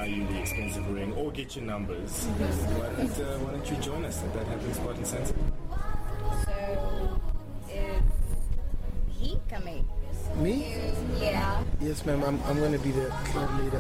buy you the expensive ring or get your numbers, why don't you join us at that Happens Party Center? So, is he coming? Me? Yeah. Yes, ma'am. I'm going to be the club leader.